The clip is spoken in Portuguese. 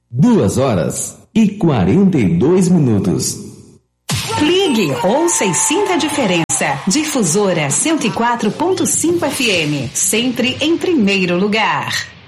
2h42. Ligue, ouça e sinta a diferença. Difusora 104.5 FM, sempre em primeiro lugar.